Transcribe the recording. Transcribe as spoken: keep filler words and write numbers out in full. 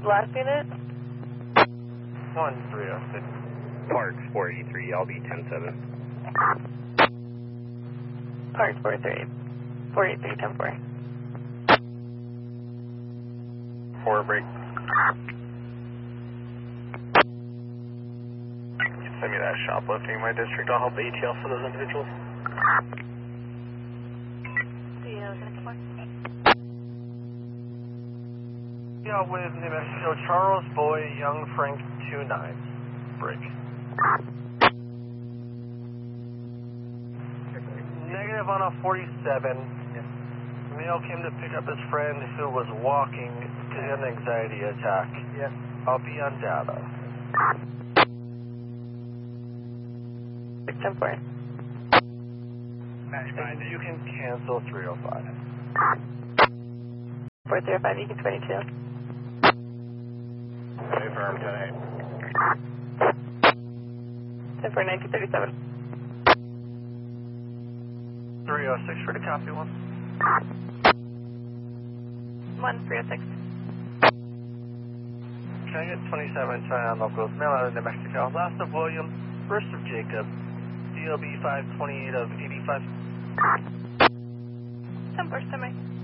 Last unit? one three oh six. Parks four eighty-three, I'll be ten seven. Park four three, four eight three, ten four. Four break. Send me that shoplifting in my district. I'll help A T L for those individuals. Yeah, with New Mexico, Charles Boy, Young Frank, two nine. Break. Negative on a forty-seven. Male came to pick up his friend who was walking to an anxiety attack. Yes. I'll be on data. ten four. And you can cancel three oh five. four three oh five, you can twenty-two. Confirm ten eight. ten four, nineteen thirty-seven. three oh six for the copy one. one three oh six. Can I get twenty-seven China locals, mail out of New Mexico, last of William, first of Jacob, D L B five twenty-eight of eighty-five. ten four, semi.